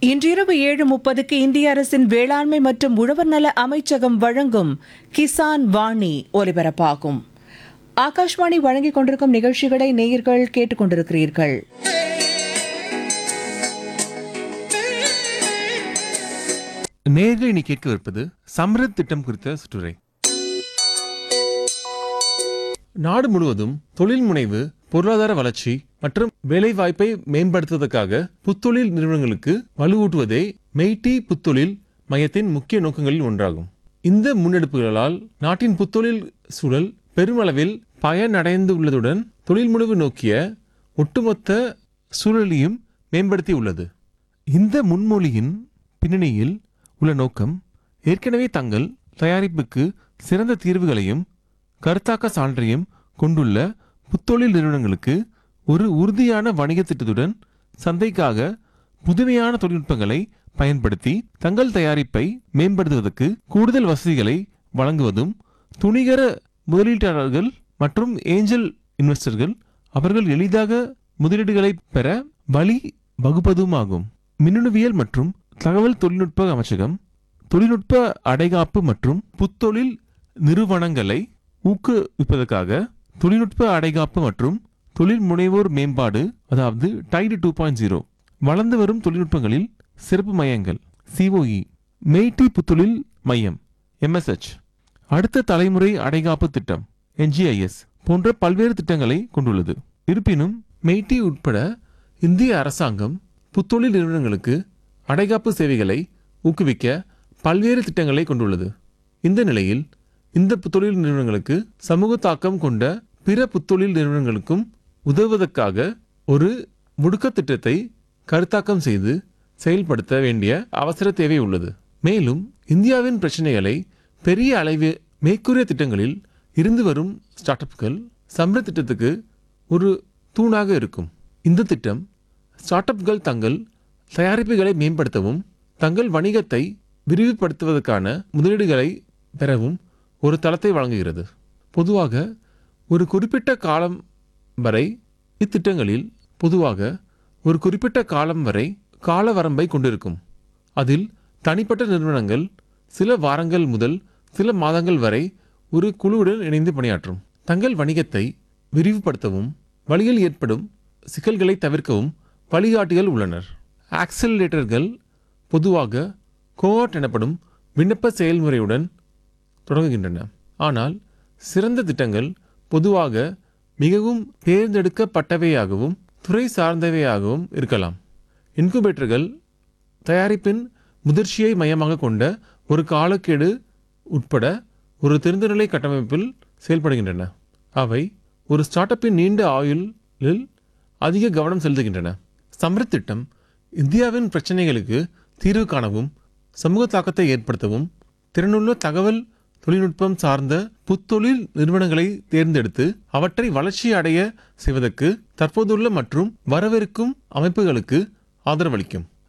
இன்றிரவு 7:30க்கு இந்திய அரசின் வேளாண்மை மற்றும் உழவர் நல அமைச்சகம் வழங்கும் கிசான் வாணி ஒலிபரப்பாகும். ஆகாஷ்வாணி வழங்கிக் கொண்டிருக்கும் நிகழ்ச்சிகளை நேயர்கள் கேட்டுக்கொண்டிருக்கிறீர்கள். நேயர்கள் இனி கேட்கவிருப்பது சம்ரித் திட்டம் குறித்த சுற்றுரை. நாடு முழுவதும் தொழில் முனைவு, பொருளாதார வளர்ச்சி மற்றும் வேலைவாய்ப்பை மேம்படுத்துவதற்காக புத்தொழில் நிறுவனங்களுக்கு வலுவூட்டுவதே மெய்டி புத்தொழில் மையத்தின் முக்கிய நோக்கங்களில் ஒன்றாகும். இந்த முன்னெடுப்புகளால் நாட்டின் புத்தொழில் சூழல் பெருமளவில் பயனடைந்துள்ளதுடன் தொழில் முனைவு நோக்கிய ஒட்டுமொத்த சூழலையும் மேம்படுத்தியுள்ளது. இந்த முன்மொழியின் பின்னணியில் உள்ள நோக்கம் ஏற்கனவே தங்கள் தயாரிப்புக்கு சிறந்த தீர்வுகளையும் கருத்தாக்க சான்றையும் கொண்டுள்ள புத்தொழில் நிறுவனங்களுக்கு ஒரு உறுதியான வணிக திட்டத்துடன் சந்தைக்காக புதுமையான தொழில்நுட்பங்களை பயன்படுத்தி தங்கள் தயாரிப்பை மேம்படுத்துவதற்கு கூடுதல் வசதிகளை வழங்குவதும், துணிகர முதலீட்டாளர்கள் மற்றும் ஏஞ்சல் இன்வெஸ்டர்கள் அவர்கள் எளிதாக முதலீடுகளை பெற வழி வகுப்பதுமாகும். மின்னணுவியல் மற்றும் தகவல் தொழில்நுட்ப அமைச்சகம் தொழில்நுட்ப அடைகாப்பு மற்றும் புத்தொழில் நிறுவனங்களை ஊக்குவிப்பதற்காக தொழில்நுட்ப அடைகாப்பு மற்றும் தொழில் முனைவோர் மேம்பாடு, அதாவது டைடு 2.0 வளர்ந்து வரும் தொழில்நுட்பங்களில் சிறப்பு மையங்கள் COE, மெய்டி புத்தொழில் மையம் MSH, அடுத்த தலைமுறை அடைகாப்பு திட்டம் NGIS போன்ற பல்வேறு திட்டங்களை கொண்டுள்ளது. இருப்பினும் மெய்டி உட்பட இந்திய அரசாங்கம் புத்தொழில் நிறுவனங்களுக்கு அடைகாப்பு சேவைகளை ஊக்குவிக்க பல்வேறு திட்டங்களை கொண்டுள்ளது. இந்த நிலையில் இந்த புத்தொழில் நிறுவனங்களுக்கு சமூக தாக்கம் கொண்ட பிற புத்தொழில் நிறுவனங்களுக்கும் உதவுவதற்காக ஒரு முடுக்க திட்டத்தை கருத்தாக்கம் செய்து செயல்படுத்த வேண்டிய அவசர தேவை உள்ளது. மேலும் இந்தியாவின் பிரச்சனைகளை பெரிய அளவு மேற்கூறிய திட்டங்களில் இருந்து வரும் ஸ்டார்ட் அப்கள் சம்ரித் திட்டத்துக்கு ஒரு தூணாக இருக்கும். இந்த திட்டம் ஸ்டார்ட் அப்கள் தங்கள் தயாரிப்புகளை மேம்படுத்தவும் தங்கள் வணிகத்தை விரிவுபடுத்துவதற்கான முதலீடுகளை பெறவும் ஒரு தளத்தை வழங்குகிறது. பொதுவாக ஒரு குறிப்பிட்ட காலம் வரை இத்திட்டங்களில் கால வரம்பை கொண்டிருக்கும். அதில் தனிப்பட்ட நிறுவனங்கள் சில வாரங்கள் முதல் சில மாதங்கள் வரை ஒரு குழுவுடன் இணைந்து பணியாற்றும். தங்கள் வணிகத்தை விரிவுபடுத்தவும் வழியில் ஏற்படும் சிக்கல்களை தவிர்க்கவும் வழிகாட்டிகள் உள்ளனர். ஆக்சிலரேட்டர்கள் பொதுவாக கோஆர்ட் எனப்படும் விண்ணப்ப செயல்முறையுடன் தொடங்குகின்றன. ஆனால் சிறந்த திட்டங்கள் பொதுவாக மிகவும் தேர்ந்தெடுக்கப்பட்டவையாகவும் துறை சார்ந்தவையாகவும் இருக்கலாம். இன்குபேட்டர்கள் தயாரிப்பின் முதிர்ச்சியை மையமாக கொண்ட ஒரு காலக்கெடு உட்பட ஒரு திறந்தநிலை கட்டமைப்பில் செயல்படுகின்றன. அவை ஒரு ஸ்டார்ட் அப்பின் நீண்ட ஆயுளில் அதிக கவனம் செலுத்துகின்றன. சம்ரித் திட்டம் இந்தியாவின் பிரச்சனைகளுக்கு தீர்வு காணவும் சமூக தாக்கத்தை ஏற்படுத்தவும் திறனுள்ள தகவல் தொழில்நுட்பம் சார்ந்த புத்தொழில் நிறுவனங்களை தேர்ந்தெடுத்து அவற்றை வளர்ச்சி அடைய செய்வதற்கு தற்போதுள்ள மற்றும் வரவிருக்கும் அமைப்புகளுக்கு ஆதரவளிக்கும்.